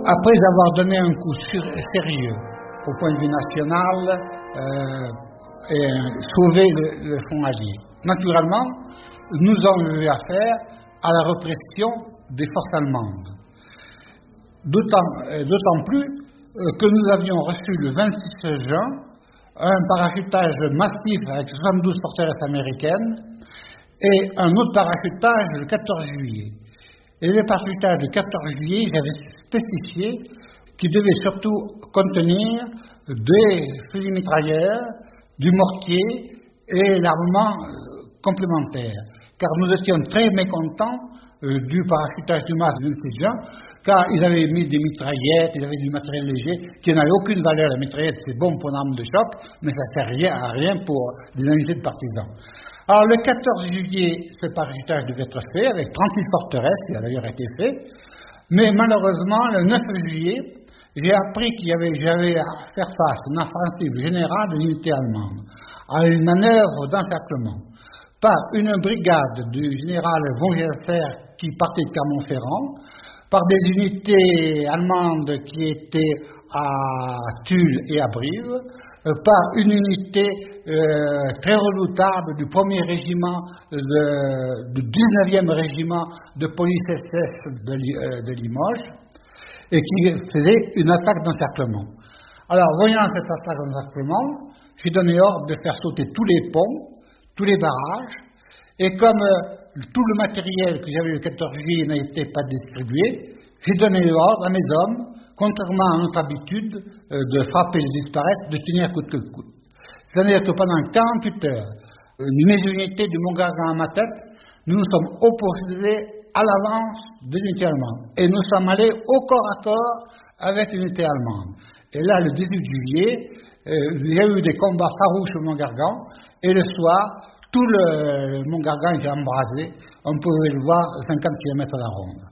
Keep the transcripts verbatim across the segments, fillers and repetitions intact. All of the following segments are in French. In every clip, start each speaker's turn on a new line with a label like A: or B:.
A: Après avoir donné un coup sur, sérieux au point de vue national euh, et sauvé le, le front allié, naturellement, nous avons eu affaire à la répression des forces allemandes. D'autant, euh, d'autant plus euh, que nous avions reçu le vingt-six juin un parachutage massif avec soixante-douze forteresses américaines et un autre parachutage le quatorze juillet. Et le parachutage du quatorze juillet, j'avais spécifié qu'il devait surtout contenir des fusils mitrailleurs, du mortier et l'armement complémentaire. Car nous étions très mécontents euh, du parachutage du mars du vingt-six juin, car ils avaient mis des mitraillettes, ils avaient du matériel léger qui n'avait aucune valeur. La mitraillette, c'est bon pour une arme de choc, mais ça ne sert rien, à rien pour des unités de partisans. Alors le quatorze juillet, ce parachutage devait être fait avec trente-six forteresses, qui a d'ailleurs été fait, mais malheureusement, le neuf juillet, j'ai appris qu'il y avait, j'avais à faire face à une offensive générale de l'unité allemande, à une manœuvre d'encerclement, par une brigade du général von Gesser qui partait de Clermont-Ferrand, par des unités allemandes qui étaient à Tulle et à Brive, euh, par une unité euh, très redoutable du premier régiment, de, du dix-neuvième régiment de police S S de, euh, de Limoges, et qui faisait une attaque d'encerclement. Alors, voyant cette attaque d'encerclement, j'ai donné ordre de faire sauter tous les ponts, tous les barrages, et comme euh, tout le matériel que j'avais le quatorze juillet n'était pas distribué, j'ai donné ordre à mes hommes, contrairement à notre habitude euh, de frapper les disparaître, de tenir coûte que coûte. C'est-à-dire que pendant quarante-huit heures, euh, mes unités du Mont-Gargan à ma tête, nous nous sommes opposés à l'avance de l'unité allemande. Et nous sommes allés au corps à corps avec l'unité allemande. Et là, le dix-huit juillet, euh, il y a eu des combats farouches au Mont-Gargan, et le soir, tout le, le Mont-Gargan était embrasé. On pouvait le voir cinquante kilomètres à la ronde.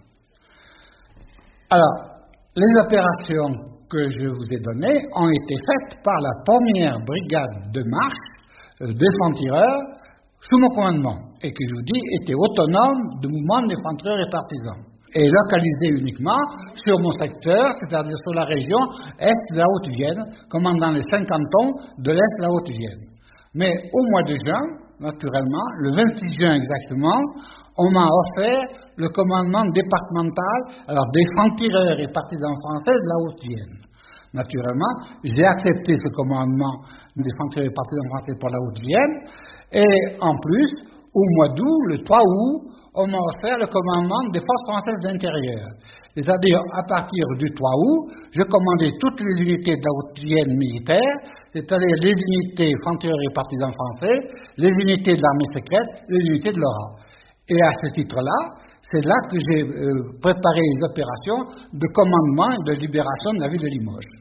A: Alors, les opérations que je vous ai données ont été faites par la première brigade de marche euh, des francs-tireurs sous mon commandement, et qui, je vous dis, était autonome du mouvement des francs-tireurs et partisans, et localisé uniquement sur mon secteur, c'est-à-dire sur la région est de la Haute-Vienne, commandant les cinq cantons de l'est de la Haute-Vienne. Mais au mois de juin, naturellement, le vingt-six juin exactement, on m'a offert le commandement départemental, alors des francs-tireurs et partisans français de la Haute-Vienne. Naturellement, j'ai accepté ce commandement des francs-tireurs et partisans français pour la Haute-Vienne, et en plus, au mois d'août, le trois août, on m'a offert le commandement des forces françaises d'intérieur. C'est-à-dire, à partir du trois août, je commandais toutes les unités de la Haute-Vienne militaire, c'est-à-dire les unités francs-tireurs et partisans français, les unités de l'armée secrète, les unités de l'O R A. Et à ce titre-là, c'est là que j'ai euh, préparé les opérations de commandement et de libération de la ville de Limoges.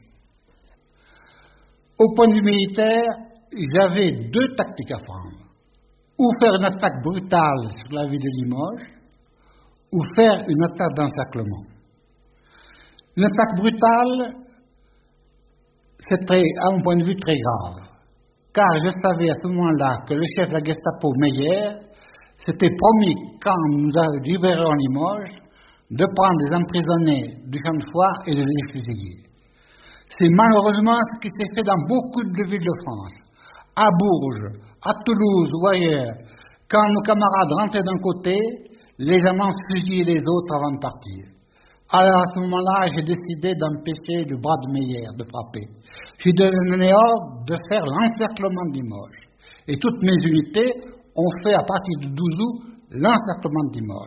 A: Au point de vue militaire, j'avais deux tactiques à prendre. Ou faire une attaque brutale sur la ville de Limoges, ou faire une attaque d'encerclement. Une attaque brutale, c'est très, à mon point de vue très grave, car je savais à ce moment-là que le chef de la Gestapo, Meyer, s'était promis, quand nous libérons Limoges, de prendre des emprisonnés du champ de foire et de les fusiller. C'est malheureusement ce qui s'est fait dans beaucoup de villes de France. À Bourges, à Toulouse ou ailleurs, quand nos camarades rentraient d'un côté, les Allemands fusillaient les autres avant de partir. Alors à ce moment-là, j'ai décidé d'empêcher le bras de Meyer de frapper. J'ai donné ordre de faire l'encerclement de Limoges. Et toutes mes unités ont fait à partir du douze août l'encerclement de Limoges.